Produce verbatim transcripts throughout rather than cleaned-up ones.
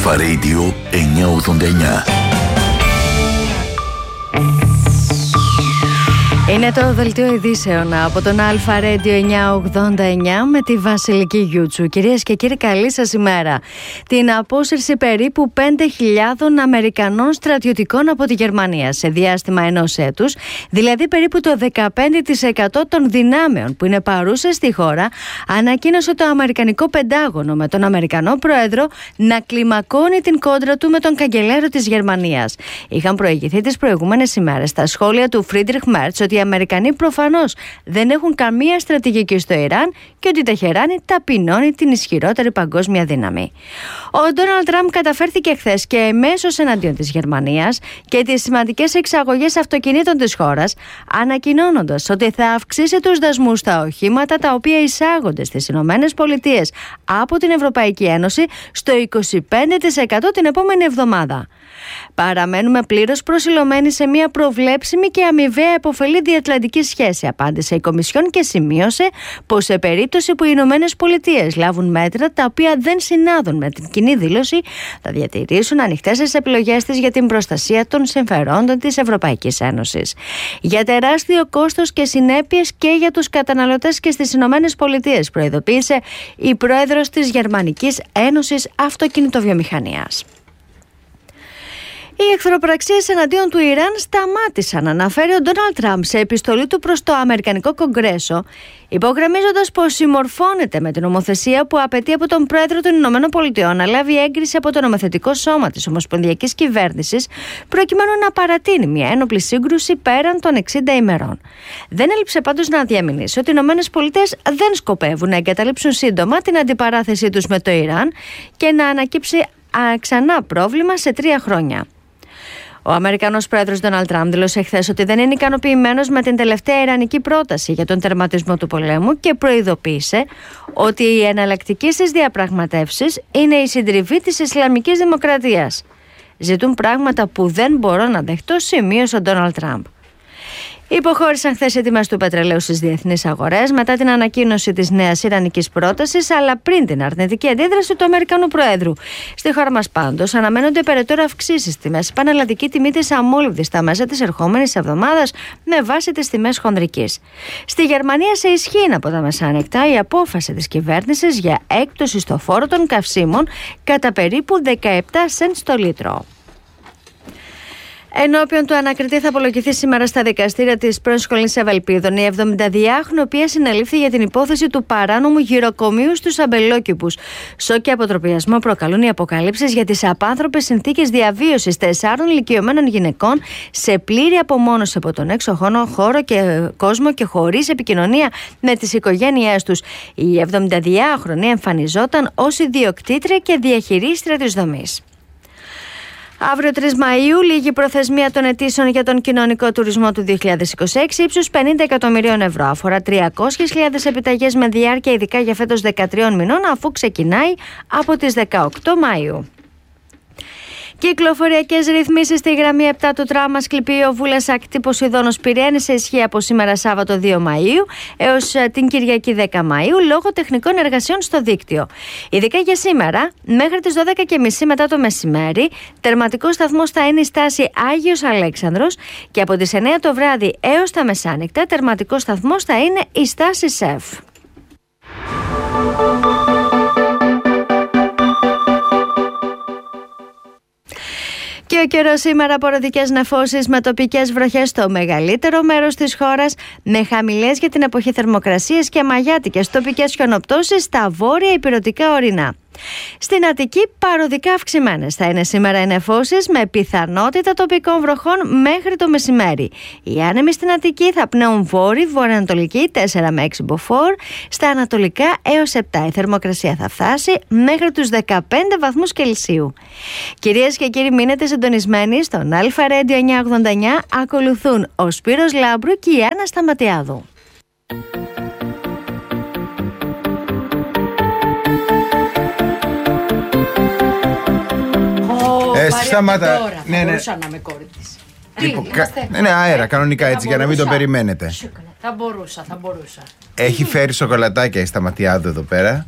Αλφα Radio εννιακόσια ογδόντα εννιά. Είναι το δελτίο ειδήσεων από τον Αλφα Radio εννιακόσια ογδόντα εννιά με τη Βασιλική Γιούτσου. Κυρίες και κύριοι, καλή σας ημέρα. Την απόσυρση περίπου πέντε χιλιάδες Αμερικανών στρατιωτικών από τη Γερμανία σε διάστημα ενός έτους, δηλαδή περίπου το δεκαπέντε τοις εκατό των δυνάμεων που είναι παρούσες στη χώρα, ανακοίνωσε το Αμερικανικό Πεντάγωνο, με τον Αμερικανό Πρόεδρο να κλιμακώνει την κόντρα του με τον καγκελάριο της Γερμανίας. Είχαν προηγηθεί τις προηγούμενες ημέρες τα σχόλια του Φρίντριχ Μέρτς ότι οι Αμερικανοί προφανώς δεν έχουν καμία στρατηγική στο Ιράν και ότι η Τεχεράνη ταπεινώνει την ισχυρότερη παγκόσμια δύναμη. Ο Ντόναλντ Τραμπ καταφέρθηκε χθες και εμέσως εναντίον της Γερμανίας και τις σημαντικές εξαγωγές αυτοκινήτων της χώρας, ανακοινώνοντας ότι θα αυξήσει τους δασμούς στα οχήματα τα οποία εισάγονται στις Ηνωμένες Πολιτείες από την Ευρωπαϊκή Ένωση στο είκοσι πέντε τοις εκατό την επόμενη εβδομάδα. Παραμένουμε πλήρως προσιλωμένοι σε μια προβλέψιμη και αμοιβαία επωφελή διατλαντική σχέση, απάντησε η Κομισιόν και σημείωσε πως σε περίπτωση που οι Ηνωμένες Πολιτείες λάβουν μέτρα τα οποία δεν συνάδουν με την κοινή δήλωση, θα διατηρήσουν ανοιχτές τις επιλογές της για την προστασία των συμφερόντων της Ευρωπαϊκής Ένωσης. Για τεράστιο κόστος και συνέπειες και για τους καταναλωτές και στις Ηνωμένες Πολιτείες, προειδοποίησε η πρόεδρος της Γερμανικής Ένωσης Αυτοκινητοβιομηχανίας. Οι εχθροπραξίες εναντίον του Ιράν σταμάτησαν, αναφέρει ο Ντόναλντ Τραμπ σε επιστολή του προς το Αμερικανικό Κογκρέσο, υπογραμμίζοντας πως συμμορφώνεται με την νομοθεσία που απαιτεί από τον Πρόεδρο των Ηνωμένων Πολιτειών να λάβει έγκριση από το νομοθετικό σώμα της Ομοσπονδιακής Κυβέρνησης, προκειμένου να παρατείνει μια ένοπλη σύγκρουση πέραν των εξήντα ημερών. Δεν έλειψε πάντως να διαμηνήσει ότι οι Ηνωμένες Πολιτείες δεν σκοπεύουν να εγκαταλείψουν σύντομα την αντιπαράθεσή τους με το Ιράν και να ανακύψει ξανά πρόβλημα σε τρία χρόνια. Ο Αμερικανός πρόεδρος Ντόναλντ Τραμπ δήλωσε χθες ότι δεν είναι ικανοποιημένος με την τελευταία ιρανική πρόταση για τον τερματισμό του πολέμου και προειδοποίησε ότι η εναλλακτική στις διαπραγματεύσεις είναι η συντριβή της Ισλαμικής Δημοκρατίας. Ζητούν πράγματα που δεν μπορώ να δεχτώ, σημείωσε ο Ντόναλντ Τραμπ. Υποχώρησαν χθες οι τιμές του πετρελαίου στις διεθνείς αγορές μετά την ανακοίνωση της νέας ιρανικής πρότασης, αλλά πριν την αρνητική αντίδραση του Αμερικανού Προέδρου. Στη χώρα μας πάντως αναμένονται περαιτέρω αυξήσεις στη μέση πανελλαδική τιμή της αμόλυβδης στα μέσα της ερχόμενης εβδομάδας με βάση τις τιμές χονδρικής. Στη Γερμανία σε ισχύει από τα μεσάνυχτα η απόφαση της κυβέρνησης για έκπτωση στο φόρο των καυσίμων κατά περίπου δεκαεπτά σεντ στο λίτρο. Ενώπιον του ανακριτή θα απολογηθεί σήμερα στα δικαστήρια της πρώην Σχολής Ευελπίδων η εβδομηνταδυάχρονη, η οποία συνελήφθη για την υπόθεση του παράνομου γυροκομείου στους αμπελόκηπους. Σοκ και αποτροπιασμό προκαλούν οι αποκαλύψεις για τις απάνθρωπες συνθήκες διαβίωσης τεσσάρων ηλικιωμένων γυναικών σε πλήρη απομόνωση από τον έξω χώρο και κόσμο και χωρίς επικοινωνία με τις οικογένειές τους. Η εβδομηνταδυάχρονη εμφανιζόταν ως ιδιοκτήτρια και διαχειρίστρια της δομής. Αύριο τρεις Μαΐου λήγει προθεσμία των αιτήσεων για τον κοινωνικό τουρισμό του δύο χιλιάδες είκοσι έξι ύψους πενήντα εκατομμυρίων ευρώ. Αφορά τριακόσιες χιλιάδες επιταγές με διάρκεια ειδικά για φέτος δεκατρία μηνών, αφού ξεκινάει από τις δεκαοκτώ Μαΐου. Κυκλοφοριακές ρυθμίσεις στη γραμμή επτά του τραμ Ασκληπείο Βούλας Ακτή Ποσειδώνος Πειραιά σε ισχύ από σήμερα Σάββατο δύο Μαΐου έως την Κυριακή δέκα Μαΐου λόγω τεχνικών εργασιών στο δίκτυο. Ειδικά για σήμερα, μέχρι τις δώδεκα και μισή μετά το μεσημέρι, τερματικός σταθμός θα είναι η στάση Άγιος Αλέξανδρος και από τις εννέα το βράδυ έως τα μεσάνυχτα, τερματικός σταθμός θα είναι η στάση ΣΕΦ. Και ο καιρός σήμερα, απορροτικές νεφώσεις με τοπικές βροχές στο μεγαλύτερο μέρος της χώρας, με χαμηλές για την εποχή θερμοκρασίες και μαγιάτικες τοπικές χιονοπτώσεις στα βόρεια ηπειρωτικά ορεινά. Στην Αττική παροδικά αυξημένες θα είναι σήμερα οι νεφώσεις με πιθανότητα τοπικών βροχών μέχρι το μεσημέρι. Οι άνεμοι στην Αττική θα πνέουν βόρειο βορειοανατολική τέσσερα με έξι μποφόρ, στα ανατολικά έως επτά. Η θερμοκρασία θα φτάσει μέχρι τους δεκαπέντε βαθμούς Κελσίου. Κυρίες και κύριοι, μείνετε συντονισμένοι στον Αλφα Radio εννιακόσια ογδόντα εννιά. Ακολουθούν ο Σπύρος Λάμπρου και η Άννα Σταματιάδου. Ε, σταμάτα. Τώρα, ναι, ναι. μπορούσα να είμαι κόρη της. Λοιπόν, κα... ναι, ναι, αέρα, κανονικά έτσι, για να μην το περιμένετε. Θα μπορούσα, θα μπορούσα. Έχει φέρει σοκολατάκια η Σταματιάδου εδώ πέρα.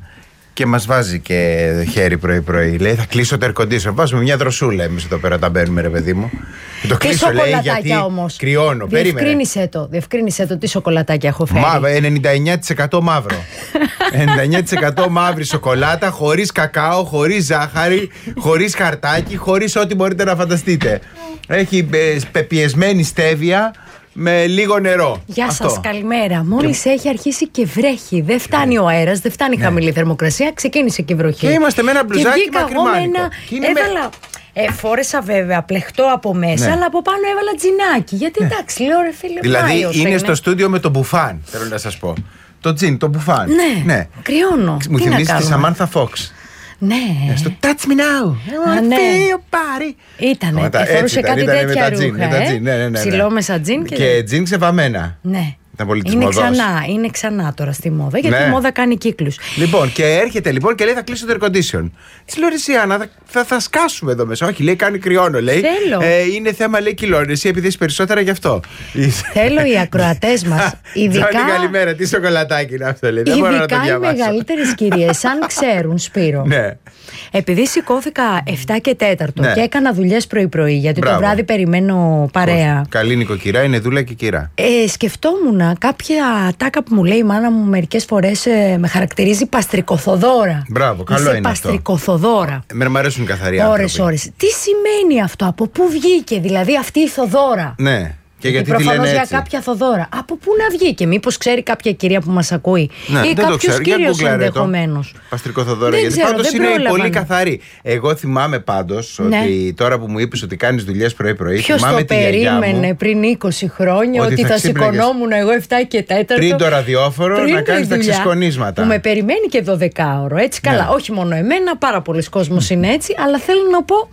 Και μας βάζει και χέρι πρωί-πρωί. Λέει θα κλείσω το air condition. Βάζουμε μια δροσούλα εμείς εδώ πέρα όταν μπαίνουμε, ρε παιδί μου. Το τι κλείσω, λέει, γιατί όμως κρυώνω. Διευκρίνησε το, διευκρίνησε το τι σοκολατάκια έχω φέρει. Μα, ενενήντα εννιά τοις εκατό μαύρο. ενενήντα εννιά τοις εκατό μαύρη σοκολάτα, χωρίς κακάο, χωρίς ζάχαρη, χωρίς χαρτάκι, χωρίς ό,τι μπορείτε να φανταστείτε. Έχει ε, πεπιεσμένη στέβια με λίγο νερό. Γεια Αυτό. σας, καλημέρα. Μόλις έχει αρχίσει και βρέχει. Δεν φτάνει ο αέρας, δεν φτάνει ναι. χαμηλή θερμοκρασία, ξεκίνησε και η βροχή. Και είμαστε με ένα μπλουζάκι μακριμάνικο. Έβαλα. Ε, φόρεσα βέβαια πλεχτό από μέσα, ναι. αλλά από πάνω έβαλα τζινάκι. Γιατί ναι. εντάξει, λέω ρε φίλε, δηλαδή Μάιος είναι είναι στο στούντιο με το μπουφάν, θέλω να σας πω. Το τζιν, το μπουφάν. Ναι, ναι. κρυώνω. Μου θυμίζει τη Σαμάνθα Φόξ. Ναι. Στο Touch Me Now. Α, ναι. Πάρει. Ήτανε. Και φορούσε ήταν, κάτι ήτανε τέτοια με ρούχα. με ε? ναι, ναι, ναι. Ψηλό μέσα τζιν και. Και τζιν ξεβαμμένα. Ναι. Είναι ξανά, είναι ξανά τώρα στη μόδα. Γιατί ναι. η μόδα κάνει κύκλους. Λοιπόν, και έρχεται λοιπόν και λέει θα κλείσω το air condition. Τη λέω εσύ Άννα, θα, θα, θα σκάσουμε εδώ μέσα. Όχι, λέει κάνει κρυώνω. Λέει. Ε, είναι θέμα, λέει, κιλών. Εσύ επειδή είσαι περισσότερα γι' αυτό. Θέλω οι ακροατές μας. Ειδικά. Τζόνι, καλημέρα, τι σοκολατάκι είναι αυτό, λέει. Ειδικά οι μεγαλύτερες κυρίες, αν ξέρουν, Σπύρο. Ναι. Επειδή σηκώθηκα επτά και τέταρτο ναι. και έκανα δουλειές πρωί-πρωί, γιατί Μπράβο. το βράδυ περιμένω παρέα. Καλή νοικοκυρά, είναι δούλα και κυρά. Ε, σκεφτόμουν κάποια τάκα που μου λέει η μάνα μου μερικές φορές ε, με χαρακτηρίζει παστρικοθοδόρα. Μπράβο, καλό Είσαι είναι παστρικοθοδόρα. Εμένα μου αρέσουν οι καθαροί άνθρωποι. Ώρες, ώρες. Τι σημαίνει αυτό, από πού βγήκε δηλαδή αυτή η Θοδόρα? Ναι. Και γιατί προφανώς για κάποια Θοδόρα. Από πού να βγει, μήπως ξέρει κάποια κυρία που μας ακούει, ναι, ή κάποιος κύριος ενδεχομένως. Παστρικό Θοδόρα, γιατί ξέρω, πάντως είναι πρόλαβαν. πολύ καθαρή. Εγώ θυμάμαι πάντως ναι. ότι τώρα που μου είπες ότι κάνεις δουλειές πρωί-πρωί, ποιος θυμάμαι το τη γιαγιά μου. περίμενε πριν είκοσι χρόνια ότι, ότι θα, θα σηκωνόμουν εγώ επτά και τέταρτο. Πριν το ραδιόφωνο πριν να κάνεις τα ξεσκονίσματα. Που με περιμένει και δωδεκάωρο. Έτσι καλά. Ναι. Όχι μόνο εμένα, πάρα πολλοί κόσμος είναι έτσι, αλλά θέλω να πω.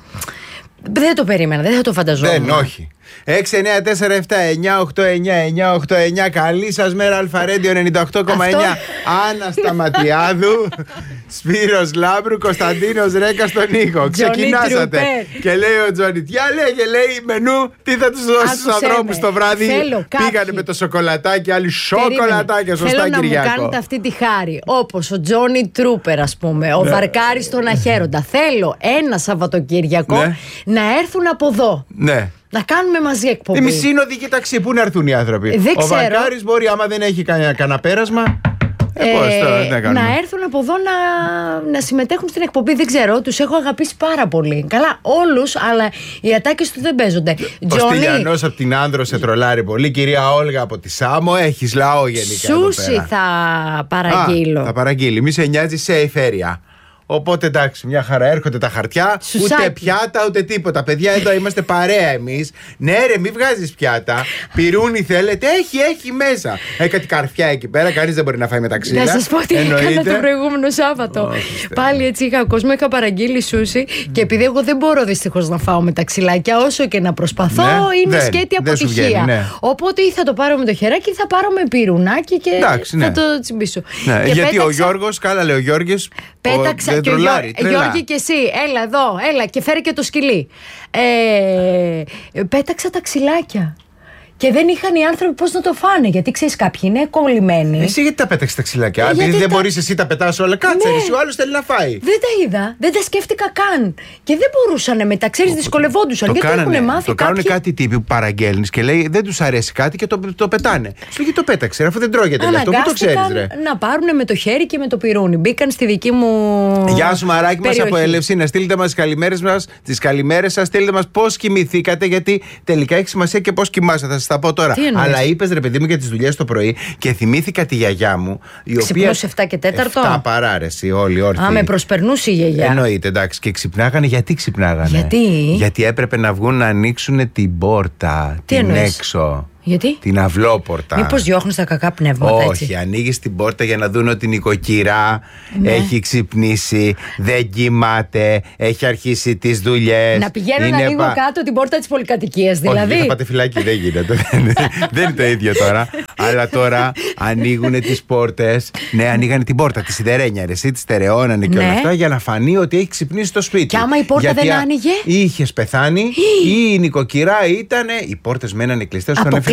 Δεν το περίμενα, δεν θα το φανταζόμουν. Δεν, όχι. έξι εννιά τέσσερα επτά εννιά οκτώ εννιά εννιά οκτώ εννιά. Καλή σας μέρα, Αλφαρέντιο ενενήντα οκτώ κόμμα εννιά. Άννα Σταματιάδου, Σπύρος Λάμπρου, Κωνσταντίνος Ρέκα στον ήχο. Ξεκινάσατε. Και λέει ο Τζόνι, τι λέγε, λέει μενού, τι θα τους δώσει στους ανθρώπους το βράδυ. Πήγανε με το σοκολατάκι, άλλοι σοκολατάκια, σωστά, Κυριακό. Θέλω να μου κάνετε αυτή τη χάρη. Όπως ο Τζόνι Τρούπερ, ας πούμε, ο Βαρκάρης στον Αχέροντα. Θέλω ένα Σαββατοκύριακο να έρθουν από εδώ. Ναι. Να κάνουμε μαζί εκπομπή. Οι μισοί είναι οδηγοί ταξί. Πού να έρθουν οι άνθρωποι. Δεν ο Βαρκάρης μπορεί, άμα δεν έχει κανένα, κανένα πέρασμα. Ε, ε, τώρα, να έρθουν από εδώ να, να συμμετέχουν στην εκπομπή. Δεν ξέρω, τους έχω αγαπήσει πάρα πολύ. Καλά, όλους, αλλά οι ατάκες του δεν παίζονται. Ο Στυλιανός από την Άνδρο σε τρολάρει πολύ. Κυρία Όλγα από τη Σάμο, έχεις λαό γενικά. Σούσι θα παραγγείλω. Α, θα παραγγείλει. Μη σε νοιάζει, σε εφέρεια. Οπότε εντάξει, μια χαρά, έρχονται τα χαρτιά. Σουσάκι. Ούτε πιάτα ούτε τίποτα. Παιδιά, εδώ είμαστε παρέα εμείς. Ναι, ρε, μην βγάζεις πιάτα. Πυρούνι θέλετε, έχει, έχει μέσα. Έχει κάτι καρφιά εκεί πέρα, κανείς δεν μπορεί να φάει με τα ξύλα. Να σας πω τι έκανα το προηγούμενο Σάββατο. Oh, πάλι έτσι είχα κόσμο, είχα παραγγείλει σούσι mm. και επειδή εγώ δεν μπορώ δυστυχώς να φάω με τα ξυλάκια, όσο και να προσπαθώ, ναι, είναι δεν, σκέτη αποτυχία. Βγαίνει, ναι. Οπότε ή θα το πάρω με το χεράκι ή θα πάρω με πυρουνάκι και εντάξει, ναι. θα το τσιμπήσω. Ναι, γιατί πέταξα... ο Γιώργος, καλά λέει ο Γιώργης. Πέταξα ο... και ο Γιώργη, Γιώργη και εσύ, έλα εδώ, έλα και φέρε και το σκυλί. Ε, πέταξα τα ξυλάκια. Και δεν είχαν οι άνθρωποι πώς να το φάνε. Γιατί ξέρεις, κάποιοι είναι κολλημένοι. Εσύ γιατί τα πέταξες τα ξυλάκια? Ε, επειδή δεν τα... μπορείς εσύ τα πετάς όλα. Κάτσε, ναι. Εσύ, ο άλλος θέλει να φάει. Δεν τα είδα, δεν τα σκέφτηκα καν. Και δεν μπορούσαν μετά, ξέρεις, δυσκολευόντουσαν. Γιατί κάνανε, έχουν μάθει. Το κάποιοι... κάνουν κάτι τύποι που παραγγέλνεις και λέει δεν τους αρέσει κάτι και το, το πετάνε. Σου λέει το πέταξε, αφού δεν τρώγεται. Αυτό που το ξέρεις, ρε. Να πάρουν με το χέρι και με το πυρούνι. Μπήκαν στη δική μου. Γεια σου, μαράκι μας από Έλευση. Να στείλετε μας τις καλημέρες μας, τις καλημέρες σας. Στείλτε μας πώς κοιμηθήκατε, γιατί τελικά έχει σημασία και πώς κοιμάσαι. Θα σας τα πω τώρα. Αλλά είπες, ρε παιδί μου, για τις δουλειές το πρωί και θυμήθηκα τη γιαγιά μου. Ξυπνούσε επτά και τέταρτο. επτά παράρεση, όλοι όρθιοι. Α, με προσπερνούσε η γιαγιά. Εννοείται, εντάξει. Και ξυπνάγανε. Γιατί ξυπνάγανε? Γιατί? Γιατί έπρεπε να βγουν να ανοίξουν την πόρτα. Τι την εννοείς? Έξω. Γιατί? Την αυλόπορτα. Μήπως διώχνεις τα κακά πνεύματα? Όχι, έτσι. ανοίγεις την πόρτα για να δουν ότι η νοικοκυρά ναι. έχει ξυπνήσει, δεν κοιμάται, έχει αρχίσει τις δουλειές. Να πηγαίνω να ανοίγω πα... κάτω την πόρτα της πολυκατοικίας, δηλαδή. Όχι, θα πάτε φυλάκι, δεν γίνεται. Δεν είναι το ίδιο τώρα. Αλλά τώρα ανοίγουν τις πόρτες. Ναι, ανοίγανε την πόρτα, τη σιδερένια, εσύ τη στερεώνανε και ναι. όλα αυτά για να φανεί ότι έχει ξυπνήσει το σπίτι. Και άμα η πόρτα γιατί δεν άνοιγε. Είχες πεθάνει ή η νοικοκυρά ήταν. Οι πόρτες μένανε κλειστές όταν έφυγε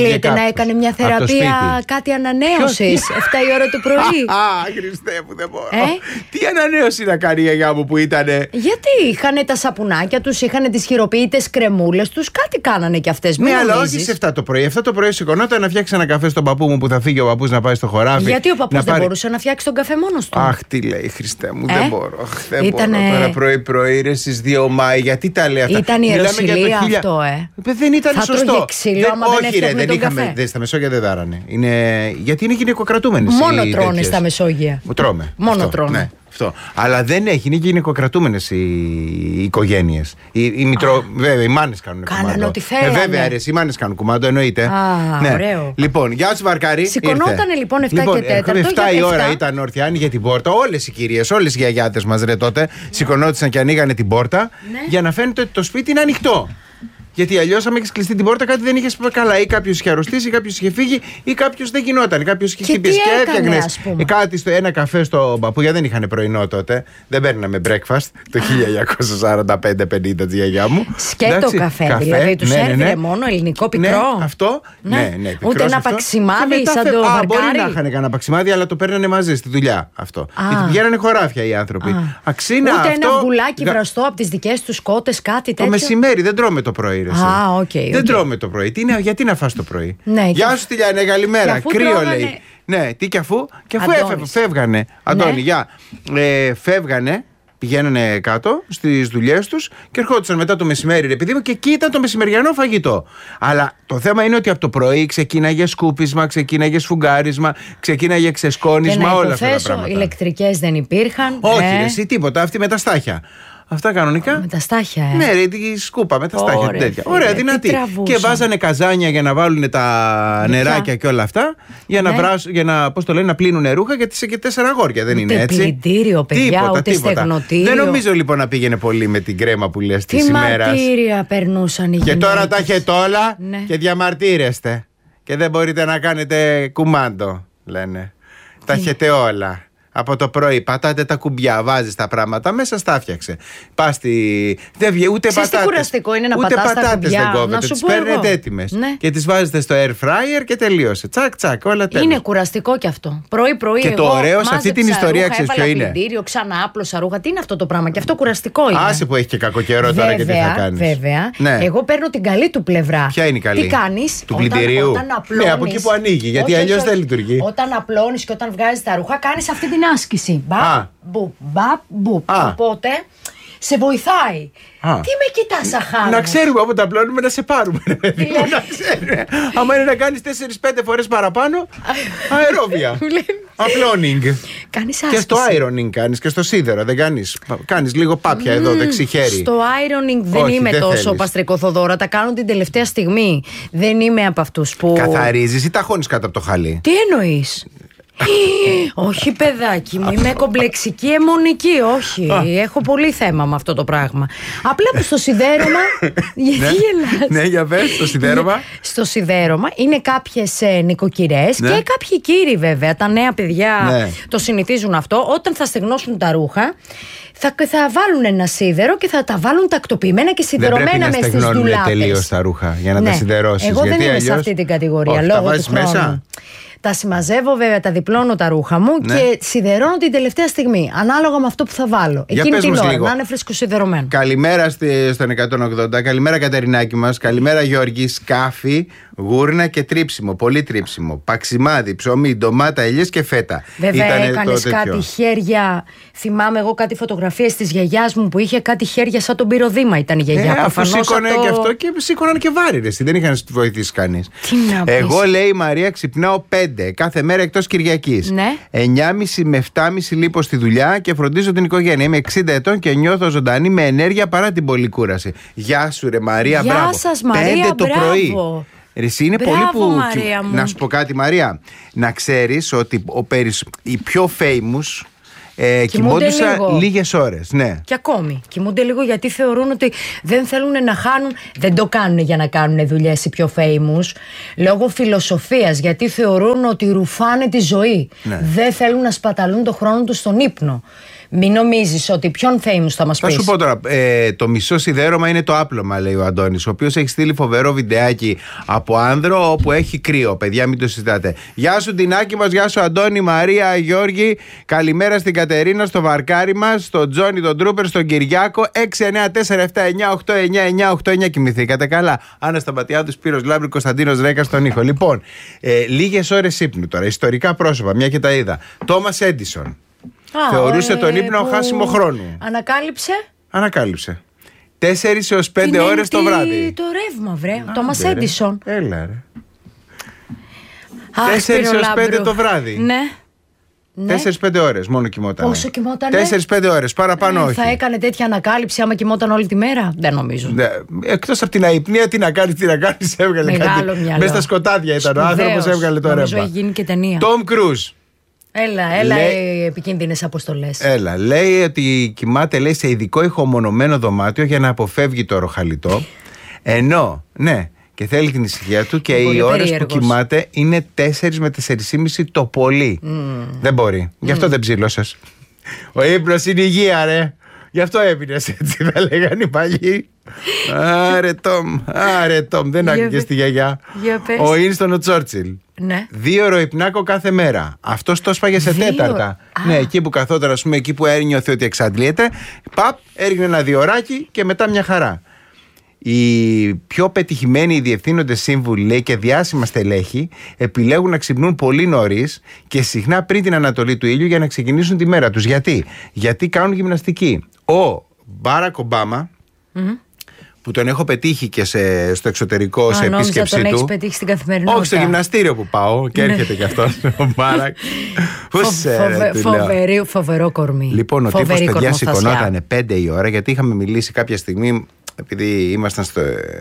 αποκλείεται να έκανε μια θεραπεία, κάτι ανανέωσης εφτά η ώρα το πρωί. Α, Χριστέ μου, δεν μπορώ. Ε? Τι ανανέωση να κάνει η γιαγιά μου που ήτανε. Γιατί είχαν τα σαπουνάκια τους, είχαν τις χειροποίητες κρεμούλες τους, κάτι κάνανε κι αυτές. Ναι, αλλά όχι σε εφτά το πρωί. εφτά το πρωί σηκωνόταν να φτιάξει ένα καφέ στον παππού μου που θα φύγει ο παππούς να πάει στο χωράφι. Γιατί ο παππούς δεν πάρει... μπορούσε να φτιάξει τον καφέ μόνος του. Αχ, τι λέει, Χριστέ μου, ε? δεν μπορώ. Δεν Ήτανε... μπορώ τώρα πρωί-πρωί, ρε στις δύο Μάη, γιατί τα λέει αυτά. Ήταν ιεροσυλία χίλια... αυτό, ε. Δεν ήταν θα σωστό. Τρώγε ξύλο, δεν... άμα όχι, δεν ρε, δεν είχαμε. Δεν, στα Μεσόγεια δεν δάρανε. Είναι... Γιατί είναι γυναικοκρατούμενες. Μόνο τρώνε τέτοιες. Στα Μεσόγεια. Τρώμε. Μόνο αυτό, τρώνε. Ναι. Αυτό. Αλλά δεν έχει, είναι γυναικοκρατούμενες οι, οι οικογένειες. Οι, οι, μητρο... βέβαια, οι μάνες κάνουν κουμάντο. Κάνανε ό,τι θέλανε. Ε, βέβαια, αρέσει, οι μάνες κάνουν κουμάντο, εννοείται. Α, ναι. Ωραίο. Λοιπόν, γεια σου Βαρκάρη. Σηκωνότανε λοιπόν εφτά λοιπόν, και τέταρτο. εφτά η ώρα ήταν όρθια, άνοιγε την πόρτα. Όλες οι κυρίες, όλες οι γιαγιάδες μας ρε τότε, σηκωνόντουσαν και ανοίγανε την πόρτα ναι. για να φαίνεται ότι το σπίτι είναι ανοιχτό. Γιατί αλλιώς, άμα έχεις κλειστεί την πόρτα, κάτι δεν είχες πει καλά. Ή κάποιος είχε αρρωστήσει, ή κάποιος είχε φύγει, ή κάποιος δεν γινόταν. Κάποιος είχε χτυπήσει και έφτιαχνες κάτι στο ένα καφέ στο Παππούγια. Δεν είχαν πρωινό τότε. Δεν παίρναμε breakfast το χίλια εννιακόσια σαράντα πέντε πενήντα τη γιαγιά μου. Σκέτο καφέ, καφέ, δηλαδή του ναι, έρθει ναι, ναι. μόνο ελληνικό πικρό. Ναι, αυτό. Ναι, ναι, ναι, ούτε ένα παξιμάδι σαν το βαρκάρι. Μπορεί να είχαν κανένα παξιμάδι, αλλά το παίρνανε μαζί στη δουλειά αυτό. Γιατί πηγαίνανε χωράφια οι άνθρωποι. Ούτε ένα βουλάκι βραστό από τις δικές τους κότες, κάτι τέτοιο. Το μεσημέρι δεν τρώμε το πρωί. Α, okay, δεν okay. τρώμε το πρωί. Τι είναι, γιατί να φας το πρωί. Ναι, γεια σου Τηλιανέ, καλημέρα. Κρύο τρώγανε... λέει. Ναι, τι και αφού. Και αφού έφευγε, φεύγανε. Αντώνη, ναι. γεια. Ε, φεύγανε, πηγαίνανε κάτω στις δουλειές τους και ερχόντουσαν μετά το μεσημέρι, ρε παιδί μου, και εκεί ήταν το μεσημεριανό φαγητό. Αλλά το θέμα είναι ότι από το πρωί ξεκίναγε σκούπισμα, ξεκίναγε σφουγγάρισμα, ξεκίναγε ξεσκόνισμα, όλα αυτά τα πράγματα. Ηλεκτρικές δεν υπήρχαν. Όχι, ε. ρε, εσύ τίποτα, αυτή με τα στάχια. Αυτά κανονικά. Με τα στάχια, ε. Ναι, ρε, τη σκούπα με τα στάχια. Ωραία, τέτοια. φίλε, Ωραία, δυνατή. Και βάζανε καζάνια για να βάλουν τα Λυκά. νεράκια και όλα αυτά. Για να, ναι. βράσουν, για να, πώς το λένε, να πλύνουν ρούχα, γιατί είσαι και τέσσερα αγόρια, δεν ούτε είναι έτσι. Πλυντήριο, παιδιά, τίποτα, ούτε τίποτα. στεγνοτήριο. Δεν νομίζω λοιπόν να πήγαινε πολύ με την κρέμα που λες τη ημέρα. Τι μαρτύρια περνούσαν οι γυναίκες. Και τώρα τα έχετε όλα ναι. και διαμαρτύρεστε. Και δεν μπορείτε να κάνετε κουμάντο, λένε. Τα έχετε όλα. Από το πρωί πατάτε τα κουμπιά, βάζεις τα πράγματα μέσα, στα φτιάξε. Πας στη. Δεν βγει ούτε πατάτες. Τι κουραστικό είναι να ούτε πατάς τα κουμπιά. Δεν κόβετε, τις παίρνετε έτοιμες. Ναι. Και τις βάζετε στο air fryer και τελείωσε. Τσακ, τσακ, όλα τέλος. Είναι κουραστικό κι αυτό. Πρωί-πρωί. Και εγώ το ωραίο σε αυτή την ιστορία, ξέρεις ποιο είναι. Πλυντήριο, ξανά άπλωσα ρούχα. Τι είναι αυτό το πράγμα. Και αυτό κουραστικό είναι. Άσε που έχει και κακό καιρό τώρα και τι θα κάνεις. Βέβαια. Ναι. Εγώ παίρνω την καλή του πλευρά. Ποια είναι η καλή. Τι κάνεις. Του πλυντηρίου. Ναι, από εκεί που ανοίγει. Γιατί αλλιώς δεν λειτουργεί. Όταν απλώνεις και όταν βγάζεις τα ρούχα, κάνεις αυτή την άσκηση. Μπουπ, μπαπ, μπουπ. Οπότε σε βοηθάει. Α. Τι με κοιτάς αχάρη. Να ξέρουμε από τα απλώνουμε να σε πάρουμε. Να ξέρουμε. Άμα είναι να κάνεις τέσσερις πέντε φορές παραπάνω, αερόβια. Απλώνινγκ. Κάνεις άσκηση. Και στο ironing κάνεις και στο σίδερο. Δεν κάνεις. Κάνεις λίγο πάπια mm, εδώ δεξί χέρι. Στο ironing δεν όχι, είμαι δεν τόσο θέλεις. Παστρικό Θοδόρα. Τα κάνω την τελευταία στιγμή. Δεν είμαι από αυτούς που. Καθαρίζεις ή τα χώνεις κάτω από το χαλί. Τι εννοείς. Όχι παιδάκι μου, είμαι κομπλεξική αιμονική. Όχι, έχω πολύ θέμα με αυτό το πράγμα. Απλά που στο σιδέρωμα. Γιατί γελάς? Ναι, για πες, στο σιδέρωμα. Στο σιδέρωμα είναι κάποιες νοικοκυρές και κάποιοι κύριοι βέβαια. Τα νέα παιδιά το συνηθίζουν αυτό. Όταν θα στεγνώσουν τα ρούχα, θα, θα βάλουν ένα σίδερο και θα τα βάλουν τακτοποιημένα και σιδερωμένα μέσα στις ντουλάπες. Δεν πρέπει να τελείως τα ρούχα για να ναι. τα σιδερώσεις. Εγώ γιατί δεν είμαι αλλιώς... σε αυτή την κατηγορία. Όχι, λόγω τα του χρόνου. Μέσα. Τα συμμαζεύω βέβαια, τα διπλώνω τα ρούχα μου ναι. και σιδερώνω την τελευταία στιγμή. Ανάλογα με αυτό που θα βάλω. Για εκείνη την ώρα λίγο. Να είναι φρεσκοσιδερωμένο. Καλημέρα στη, στον εκατόν ογδόντα. Καλημέρα Κατερινάκη μας. Καλημέρα Γιώργη. Σκάφη, γούρνα και τρίψιμο. Πολύ τρίψιμο. Παξιμάδι, ψωμί, ντομάτα, ελιές και φέτα. Βέβαια έκανες κάτι χέρια. Θυμάμαι εγώ κάτι φωτογραφίες της γιαγιάς μου που είχε κάτι χέρια σαν τον πυροδήμα. Ήταν η γιαγιά. Ε, αφού σήκωνε το... και αυτό και σήκωναν και βάρη. Ρε. Δεν είχαν να τη βοηθήσει κανείς. Εγώ λέει η Μαρία ξυπνάω πέντε κάθε μέρα εκτός Κυριακής. Ναι. εννιά και μισή με επτά και μισή λείπω στη δουλειά και φροντίζω την οικογένεια. Είμαι εξήντα ετών και νιώθω ζωντανή με ενέργεια παρά την πολλή κούραση. Γεια σου, ρε Μαρία, Γεια μπράβο. Σας, Μαρία, πέντε το μπράβο. πρωί. Εσύ είναι μπράβο, πολύ που. Μαρία μου. Να σου πω κάτι, Μαρία. Να ξέρεις ότι ο περισ... οι πιο famous. Ε, κοιμόντουσαν λίγες ώρες, ναι. Και ακόμη κοιμούνται λίγο γιατί θεωρούν ότι δεν θέλουν να χάνουν. Δεν το κάνουν για να κάνουν δουλειές οι πιο famous. Λόγω φιλοσοφίας. Γιατί θεωρούν ότι ρουφάνε τη ζωή. Ναι. Δεν θέλουν να σπαταλούν το χρόνο τους στον ύπνο. Μην νομίζεις ότι ποιον famous θα μας πεις. Θα σου πω τώρα, ε, το μισό σιδέρωμα είναι το άπλωμα, λέει ο Αντώνης, ο οποίος έχει στείλει φοβερό βιντεάκι από άνδρο όπου έχει κρύο. Παιδιά, μην το συζητάτε. Γεια σου Τινάκη μας, γεια σου Αντώνη, Μαρία, Γιώργη. Καλημέρα στην Κατερίνα, στο βαρκάρι μας, στον Τζόνι, τον Τρούπερ, στον Κυριάκο. έξι εννιά τέσσερα επτά εννιά οκτώ εννιά εννιά οκτώ εννιά. Κοιμηθήκατε καλά? Άννα Σταματιάδου, Σπύρος Λάμπρου, Κωνσταντίνος Ρέκας στον ήχο. Λοιπόν, ε, λίγες ώρες ύπνου τώρα. Ιστορικά πρόσωπα, μια και τα είδα. Τόμας Έντισον. Θεωρούσε ε, τον ύπνο χάσιμο χρόνου. Ανακάλυψε. Ανακάλυψε. Τέσσερις έως πέντε ώρες το βράδυ. Το ρεύμα, βρε. Ο Τόμας Έντισον. Έλα, ρε. Τέσσερις έως πέντε το βράδυ. Ναι. Τέσσερις πέντε ώρες μόνο κοιμόταν. Πόσο κοιμότανε? Τέσσερις πέντε ώρες, παραπάνω ε, όχι. Θα έκανε τέτοια ανακάλυψη άμα κοιμόταν όλη τη μέρα? Δεν νομίζω. Ναι. Εκτός από την αϊπνία, τι να κάνει, τι να κάνει, έβγαλε Μεγάλο κάτι. μυαλό. Μέσα στα σκοτάδια ήταν. Σπουδαίος. Ο άνθρωπος έβγαλε το ρεύμα. Νομίζω έχει γίνει και ταινία. Τόμ Κρούζ. Έλα, έλα, Λέ... οι επικίνδυνες αποστολές. Έλα, λέει ότι κοιμάται, λέει, σε ειδικό ηχομονωμένο δωμάτιο για να αποφεύγει το ροχαλιτό. Ενώ, ναι, και θέλει την ησυχία του και οι ώρες που κοιμάται είναι τέσσερις με τέσσερις και μισή το πολύ. Mm. Δεν μπορεί. Γι' αυτό mm. δεν ψήλωσες. Ο ύπνος είναι υγεία, ρε. Γι' αυτό έμεινες έτσι, θα λέγανε οι παλιοί. Άρε Τόμ, άρε Τόμ, δεν άκουγες τη γιαγιά. Ο Ίνστον ο Τσόρτσιλ. Ναι. Δύο ώρο υπνάκο κάθε μέρα. Αυτός το έσπαγε σε Δύο... τέταρτα. Α. Ναι, εκεί που καθόταν, ας πούμε, εκεί που ένιωθε ότι εξαντλείται, παπ, έριχνε ένα διωράκι και μετά μια χαρά. Οι πιο πετυχημένοι διευθύνοντες σύμβουλοι, λέει, και διάσημα στελέχη επιλέγουν να ξυπνούν πολύ νωρίς και συχνά πριν την ανατολή του ήλιου για να ξεκινήσουν τη μέρα τους. Γιατί? Γιατί κάνουν γυμναστική. Ο Μπάρακ Ομπάμα, mm-hmm. που τον έχω πετύχει και σε, στο εξωτερικό, Α, σε επίσκεψή τον του. Τον έχεις πετύχει στην καθημερινότητα. Όχι, στο γυμναστήριο που πάω και έρχεται κι αυτός ο Μπάρακ. Φοβερό, φοβερό κορμί. Λοιπόν, ο τύπος, παιδιά, σηκωνόταν πέντε η ώρα, γιατί είχαμε μιλήσει κάποια στιγμή, επειδή ήμασταν στο.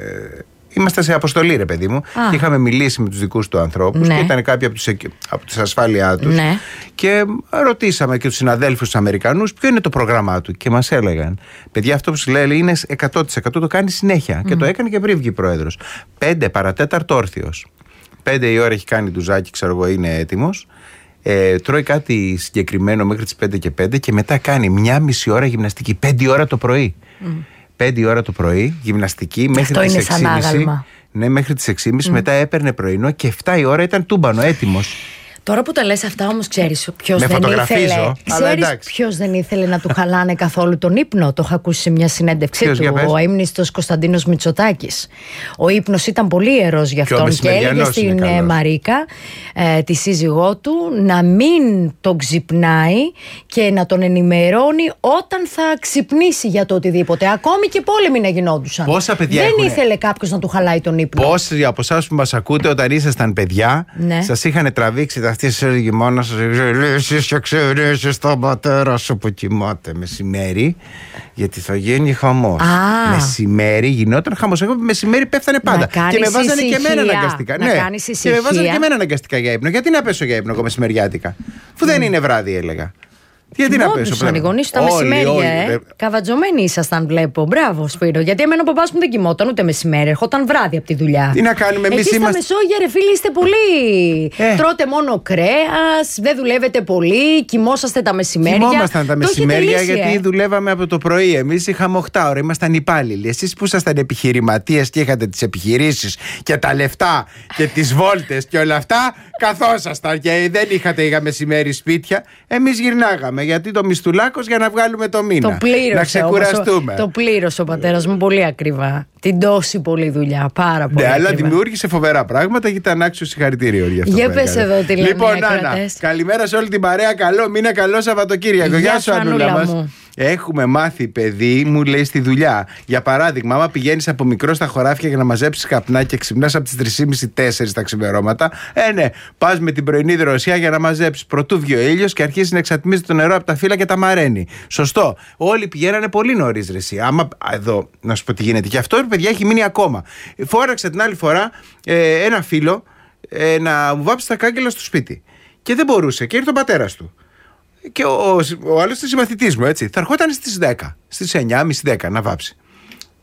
Είμαστε σε αποστολή, ρε παιδί μου. Α. Και είχαμε μιλήσει με τους δικούς του ανθρώπους, ναι. Και ήταν κάποιοι από, τους, από τις ασφάλειά τους, ναι. Και ρωτήσαμε και τους συναδέλφους τους Αμερικανούς ποιο είναι το πρόγραμμά του. Και μας έλεγαν, παιδιά, αυτό που σου λέει είναι εκατό τοις εκατό, το κάνει συνέχεια. Mm. Και το έκανε και πριν βγει πρόεδρος. Πέντε παρατέταρτο όρθιος. Πέντε η ώρα έχει κάνει ντουζάκι, ξέρω εγώ, είναι έτοιμος. Ε, τρώει κάτι συγκεκριμένο μέχρι τις πέντε και πέντε και μετά κάνει μια μισή ώρα γυμναστική. Πέντε ώρα το πρωί. Mm. πέντε ώρα το πρωί, γυμναστική μέχρι τις έξι και μισή. Ναι, μέχρι τις έξι και μισή. Mm. Μετά έπαιρνε πρωινό και εφτά η ώρα ήταν τούμπανο, έτοιμος. Τώρα που τα λες αυτά όμως, ξέρεις ποιος δεν ήθελε. Ξέρεις ποιος δεν ήθελε να του χαλάνε καθόλου τον ύπνο? Το είχα ακούσει σε μια συνέντευξή ποιος, του. Ο αείμνηστος Κωνσταντίνος Μητσοτάκης. Ο ύπνος ήταν πολύ ιερός για αυτόν και έλεγε στην ε, Μαρίκα, ε, τη σύζυγό του, να μην τον ξυπνάει και να τον ενημερώνει όταν θα ξυπνήσει για το οτιδήποτε. Ακόμη και πόλεμοι να γινόντουσαν. Πόσα παιδιά δεν έχουνε... ήθελε κάποιος να του χαλάει τον ύπνο. Πόσοι από εσάς που μας ακούτε όταν ήσασταν παιδιά, ναι. Σας είχαν τραβήξει τα αυτή σε έλεγε μόνο σας, εσείς και ξέρεις τον πατέρα σου που κοιμάται μεσημέρι, γιατί θα γίνει χαμός. Ah. Μεσημέρι γινόταν χαμός. Εγώ μεσημέρι πέφτανε πάντα. Και με βάζανε ησυχία. Και εμένα αναγκαστικά. Να ναι. Και με βάζανε και εμένα αναγκαστικά για ύπνο. Γιατί να πέσω για ύπνο εγώ μεσημεριάτικα, αφού mm. δεν είναι βράδυ, έλεγα. Γιατί να πέσω πλέον. Οι γονείς τα μεσημέρια, όλοι, ε. Καβατζωμένοι ήσασταν, βλέπω. Μπράβο, Σπύρο. Γιατί εμένα ο παπάς μου δεν κοιμόταν ούτε μεσημέρι. Ερχόταν βράδυ από τη δουλειά. Τι να κάνουμε, εμείς είμαστε. Είμαστε... στα Μεσόγεια, ρε φίλοι, είστε πολύ. Ε. Τρώτε μόνο κρέας, δεν δουλεύετε πολύ, κοιμόσαστε τα μεσημέρια. Κοιμόμασταν τα μεσημέρια γιατί δουλεύαμε από το πρωί. Εμείς είχαμε οκτώ ώρα, ήμασταν υπάλληλοι. Εσείς που ήσασταν επιχειρηματίες και είχατε τις επιχειρήσεις και τα λεφτά και τις βόλτες και όλα αυτά, καθόσασταν και δεν είχατε για μεσημέρι σπίτια. Εμείς γυρνάγαμε. Γιατί το μισθουλάκος για να βγάλουμε το μήνα. Το πλήρωσε, να ξεκουραστούμε. Ο, το πλήρωσε ο πατέρας μου πολύ ακριβά. Την τόση πολλή δουλειά. Πάρα πολύ. Ναι, ακριβά. Αλλά δημιούργησε φοβερά πράγματα και ήταν άξιο συγχαρητήριο για αυτό. Για πες εδώ τι λένε. Λοιπόν, Άννα, καλημέρα σε όλη την παρέα. Καλό μήνα, καλό Σαββατοκύριακο. Γεια σου, Ανούλα μας. Έχουμε μάθει, παιδί μου, λέει, στη δουλειά. Για παράδειγμα, άμα πηγαίνεις από μικρό στα χωράφια για να μαζέψεις καπνά και ξυπνάς από τις τρεις και μισή τέσσερις τα ξημερώματα, ε, ναι, πας με την πρωινή δροσιά για να μαζέψεις. Πρωτού βγει ο ήλιος και αρχίζει να εξατμίζει το νερό από τα φύλλα και τα μαραίνει. Σωστό. Όλοι πηγαίνανε πολύ νωρίς, ρε εσύ. Άμα εδώ, να σου πω τι γίνεται. Και αυτό, παιδιά, έχει μείνει ακόμα. Φόραξε την άλλη φορά ε, ένα φίλο ε, να μου βάψει τα κάγκελα στο σπίτι. Και δεν μπορούσε. Και ήρθε ο πατέρας του. Και ο, ο, ο άλλος ήταν συμμαθητής μου, έτσι. Θα ερχόταν στις δέκα, στις εννιά και μισή δέκα να βάψει.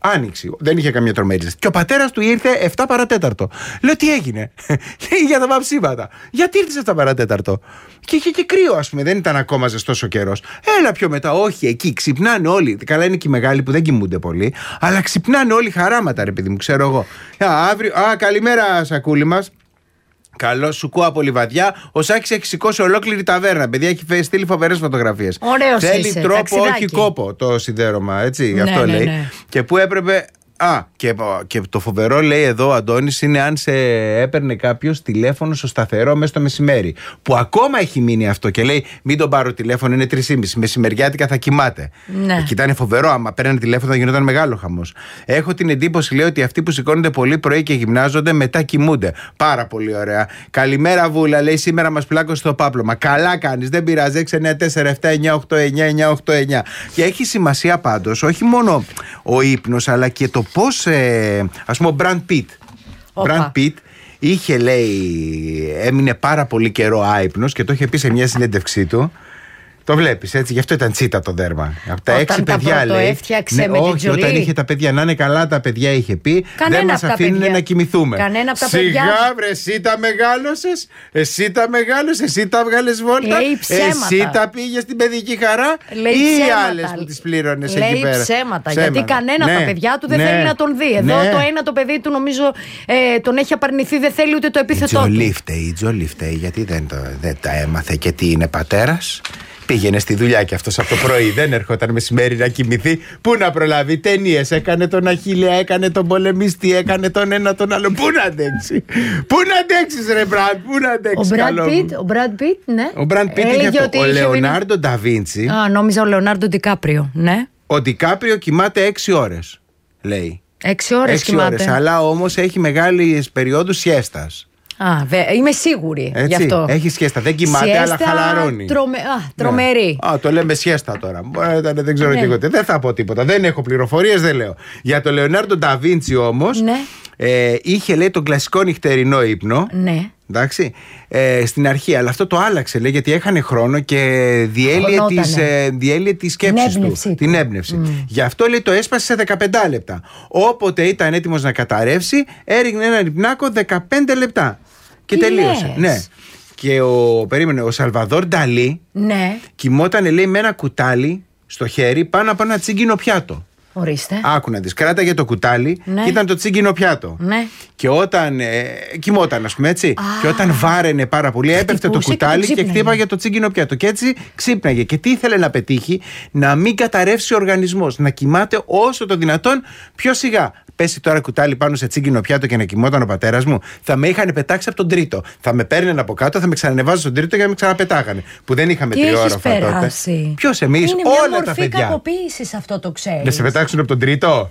Άνοιξη. Δεν είχε καμία τρομερή ζέστη. Και ο πατέρας του ήρθε επτά παρατέταρτο. Λέω, τι έγινε? Λέει, για τα βαψίματα. Γιατί ήρθες επτά παρατέταρτο? Και είχε και κρύο, ας πούμε. Δεν ήταν ακόμα ζεστός ο καιρός. Έλα πιο μετά. Όχι, εκεί ξυπνάνε όλοι. Καλά, είναι και οι μεγάλοι που δεν κοιμούνται πολύ. Αλλά ξυπνάνε όλοι χαράματα, ρε παιδί μου, ξέρω εγώ. Α, αύριο... Α, καλημέρα, Σακούλη μας. Καλό, σου ακούω από Λιβαδιά. Ο Σάκης έχει σηκώσει ολόκληρη ταβέρνα. Παιδιά, έχει στείλει φοβερές φωτογραφίες. Ωραίος Θέλει είσαι, τρόπο, ταξιδάκι. όχι κόπο το σιδέρωμα. Έτσι, γι' Ναι, αυτό ναι, λέει. ναι. Και που έπρεπε. Α, και, και το φοβερό, λέει εδώ ο Αντώνης, είναι αν σε έπαιρνε κάποιος τηλέφωνο στο σταθερό μέσα στο μεσημέρι. Που ακόμα έχει μείνει αυτό και λέει: μην τον πάρω τηλέφωνο, είναι τρεις και μισή. Μεσημεριάτικα θα κοιμάται. Ναι. Και ήταν φοβερό. Άμα παίρνανε τηλέφωνο θα γινόταν μεγάλο χαμός. Έχω την εντύπωση, λέει, ότι αυτοί που σηκώνονται πολύ πρωί και γυμνάζονται μετά κοιμούνται. Πάρα πολύ ωραία. Καλημέρα, Βούλα, λέει, σήμερα μας πλάκωσε το πάπλωμα. Καλά κάνεις, δεν πειράζει. έξι εννιά τέσσερα επτά εννιά οκτώ εννιά εννιά οκτώ εννιά. Και έχει σημασία πάντως όχι μόνο ο ύπνος, αλλά και το πώς, ε, ας πούμε, ο Brad Pitt. Brad Pitt είχε, λέει, έμεινε πάρα πολύ καιρό άυπνος και το είχε πει σε μια συνέντευξή του. Το βλέπεις έτσι, γι' αυτό ήταν τσίτα το δέρμα. Από τα Όταν έξι τα παιδιά, λέει. έφτιαξε με όχι, την Τζολί. όταν είχε τα παιδιά να είναι καλά, τα παιδιά είχε πει. Κανένα δεν μας από τα αφήνουν παιδιά. να κοιμηθούμε. Κανένα από τα Σιγά, παιδιά. βρε, εσύ τα μεγάλωσες, εσύ τα μεγάλωσες, εσύ τα βγάλες βόλτα. Λέει ψέματα. Εσύ τα πήγες στην παιδική χαρά. Λέει ή οι ψέματα. άλλες που τις πλήρωνες Λέει εκεί πέρα. ψέματα, Ψέματα. γιατί κανένα Ναι, από τα παιδιά του δεν ναι, θέλει να τον δει. Εδώ ναι. το ένα το παιδί του νομίζω ε, τον έχει απαρνηθεί, δεν θέλει ούτε το Η επίθετό του. Τζολί φταίει, η Τζολί φταίει, γιατί δεν, το, δεν τα έμαθε και τι είναι πατέρας. Πήγαινε στη δουλειά και αυτός από το πρωί δεν ερχόταν μεσημέρι να κοιμηθεί. Πού να προλάβει? Ταινίες έκανε, τον Αχίλλεα έκανε, τον πολεμιστή έκανε, τον ένα τον άλλο. Πού να αντέξει? Πού να αντέξεις, ρε Μπραντ? Πού να αντέξεις? Ο Brad Pitt, ο Brad Pitt, ναι. Ο Brad Pitt είχε αυτό. Ο Λεωνάρντο Νταβίντσι. Α, νόμιζα ο Λεωνάρντο Ντικάπριο, ναι. Ο Ντικάπριο κοιμάται έξι ώρες, λέει. Έξι ώρες Έξι κοιμάται. ώρες, αλλά όμως έχει μεγάλες περιόδους σιέστας. Α, βε, είμαι σίγουρη Έτσι, γι' αυτό. έχει σχέστα. Δεν κοιμάται, Σιέστα, αλλά χαλαρώνει. Τρομε, α, τρομερή. Ναι. Α, το λέμε σιέστα τώρα. Μπορεί να ήταν, δεν ξέρω Ναι. τι εγώ. Δεν θα πω τίποτα. Δεν έχω πληροφορίες, δεν λέω. Για τον Λεωνάρντο Νταβίντσι όμως, Ναι. ε, είχε, λέει, τον κλασικό νυχτερινό ύπνο. Ναι. Εντάξει, ε, στην αρχή, αλλά αυτό το άλλαξε, λέει, γιατί έχανε χρόνο και διέλυε, τις, ε, διέλυε τη σκέψη Την του, έμπνευσή του. την έμπνευση. Mm. Γι' αυτό, λέει, το έσπασε σε δεκαπέντε λεπτά. Όποτε ήταν έτοιμος να καταρρεύσει, έριχνε έναν υπνάκο δεκαπέντε λεπτά. Και Τι τελείωσε. λες? Ναι. Και ο, περίμενε, ο Σαλβαδόρ Νταλί Ναι. κοιμότανε, λέει, με ένα κουτάλι στο χέρι πάνω από ένα τσίγκινο πιάτο. Ορίστε. Άκου να δεις, κράταγε το κουτάλι, Ναι. και ήταν το τσίγκινο πιάτο. Ναι. Και όταν ε, κοιμόταν, ας πούμε, έτσι, Α. και όταν βάραινε πάρα πολύ, έπεφτε το Χτυπούσε και το κουτάλι και, ξύπναγε. χτύπαγε το τσίγκινο πιάτο. Και έτσι ξύπναγε. Και τι ήθελε να πετύχει? Να μην καταρρεύσει ο οργανισμός. Να κοιμάται όσο το δυνατόν πιο σιγά. Πέσει τώρα κουτάλι πάνω σε τσίγκινο πιάτο και να κοιμόταν ο πατέρας μου, θα με είχαν πετάξει από τον τρίτο. Θα με παίρνουν από κάτω, θα με ξανανεβάζουν στον τρίτο και θα με ξαναπετάγανε. Που δεν είχαμε Τι τριόροφα έχεις τότε. περάσει? Ποιος, εμείς? Είναι μια Όλα τα μορφή παιδιά. κακοποίησης αυτό, το ξέρεις. Να σε πετάξουν από τον τρίτο.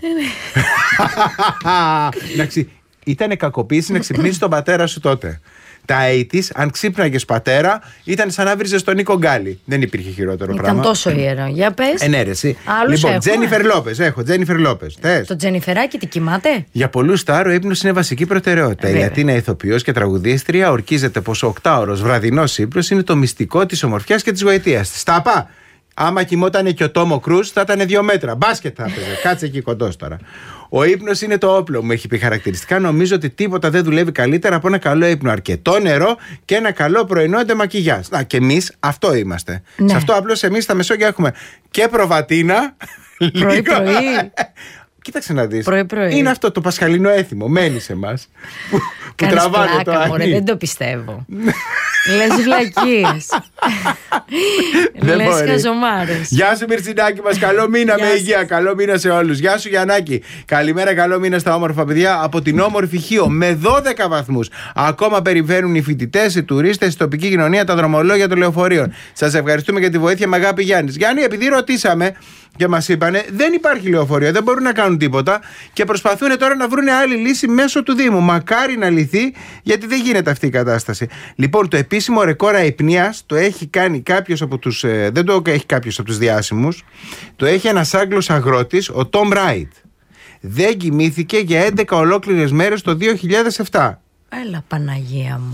Εντάξει, ήταν κακοποίηση να ξυπνήσει τον πατέρα σου τότε. Τα ογδόντα, αν ξύπναγες πατέρα, ήταν σαν να βρίζες τον Νίκο Γκάλι. Δεν υπήρχε χειρότερο Ήταν πράγμα. τόσο ιερό. Για πες. Ε, ναι, ρε, εσύ. Άλλους Λοιπόν, έχουμε? Τζένιφερ Λόπες. Έχω, Τζένιφερ Λόπες. Θες? Το Τζενιφεράκι τι κοιμάται? Για πολλούς στάρ, ο ύπνος είναι βασική προτεραιότητα. Βέβαια. Η Λατίνα ηθοποιός και τραγουδίστρια ορκίζεται πως ο οκτάωρος βραδινός ύπνος είναι το μυστικό της ομορφιάς και της γοητείας της. Τα πά! Άμα κοιμότανε και ο Τόμο Κρούζ, θα ήταν δύο μέτρα. Μπάσκετ θα έπαιζε. Κάτσε εκεί κοντός τώρα. Ο ύπνος είναι το όπλο, μου έχει πει χαρακτηριστικά. Νομίζω ότι τίποτα δεν δουλεύει καλύτερα από ένα καλό ύπνο. Αρκετό νερό και ένα καλό πρωινό ντεμακιγιάζ. Να, και εμείς αυτό είμαστε. Ναι. Σε αυτό απλώς εμείς στα Μεσόγεια έχουμε και προβατίνα. Πρωί-πρωί. Κοίταξε να δεις. Πρωί-πρωί. Είναι αυτό το πασχαλινό έθιμο. Μένει σε εμάς. Που, που Κάνεις τραβάνε το πλάκα, μωρέ, ανή. δεν το πιστεύω. Λες βλακίες. Δεν Λες μπορεί. χαζομάρες. Γεια σου Μυρτσινάκη μας, καλό μήνα Γεια με σας. υγεία, καλό μήνα σε όλους. Γεια σου Γιαννάκη, καλημέρα, καλό μήνα στα όμορφα παιδιά από την όμορφη Χίο με δώδεκα βαθμούς. Ακόμα περιφέρουν οι φοιτητές, οι τουρίστες, η τοπική κοινωνία, τα δρομολόγια των λεωφορείων. Σας ευχαριστούμε για τη βοήθεια, με αγάπη Γιάννης. Γιάννη, επειδή ρωτήσαμε και μας είπανε δεν υπάρχει λεωφορείο, δεν μπορούν να κάνουν τίποτα και προσπαθούν τώρα να βρουν άλλη λύση μέσω του Δήμου. Μακάρι να λυθεί, γιατί δεν γίνεται αυτή η κατάσταση. Λοιπόν, το επίσημο ρεκόρ αϊπνίας το έχει κάνει κάποιος από τους. Ε, δεν το έχει κάποιος από τους διάσημους. Το έχει ένας Άγγλος αγρότης, ο Τόμ Ράιτ. Δεν κοιμήθηκε για έντεκα ολόκληρες μέρες το δύο χιλιάδες επτά. Έλα Παναγία μου.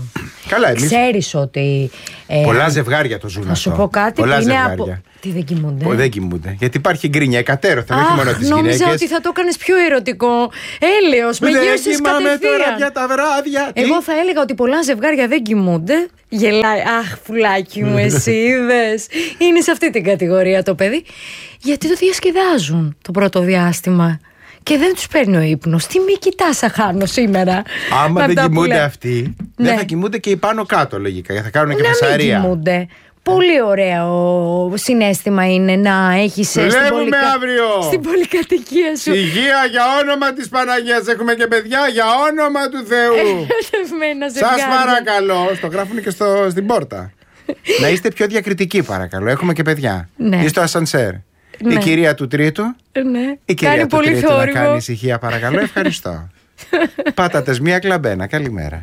Καλά, εμείς... Ξέρεις ότι. Ε, πολλά ζευγάρια το ζουν. Θα σου αυτό. πω κάτι πολλά που είναι ζευγάρια. από. Τι δεν κοιμούνται. Που δεν κοιμούνται. Γιατί υπάρχει γκρίνια εκατέρωθεν, όχι μόνο τις νόμιζα γυναίκες. ότι θα το έκανες πιο ερωτικό. Έλεος, με γύρωσες κατευθείαν. Τώρα για τα βράδια. Εγώ θα έλεγα ότι πολλά ζευγάρια δεν κοιμούνται. Γελάει. Αχ, πουλάκι μου, εσύ είδες. Είναι σε αυτή την κατηγορία το παιδί. Γιατί το διασκεδάζουν το πρώτο διάστημα. Και δεν τους παίρνει ο ύπνος. Τι μη κοιτάς, αχάνω σήμερα. Άμα δεν κοιμούνται αυτοί, ναι. δεν θα κοιμούνται και οι πάνω κάτω λογικά. Θα κάνουν και φασαρία. Δεν κοιμούνται. Πολύ ωραίο συναίσθημα είναι να έχεις στην, πολυκα... στην πολυκατοικία σου. Υγεία για όνομα της Παναγίας. Έχουμε και παιδιά για όνομα του Θεού. Σας παρακαλώ. Στο γράφουν και στο, στην πόρτα. Να είστε πιο διακριτικοί παρακαλώ. Έχουμε και παιδιά. Ναι. Ή στο ασανσέρ. Ναι. Η κυρία του τρίτου. Ναι. Η κυρία κάνει του πολύ τρίτου θόρυβο. να κάνει ησυχία παρακαλώ. Ευχαριστώ. Πάτατες μία κλαμπένα. Καλημέρα.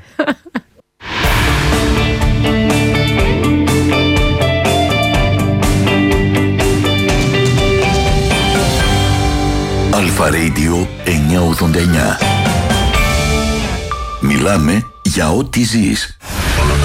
Αλφα Radio εννιακόσια ογδόντα εννιά. Μιλάμε για ό,τι ζεις.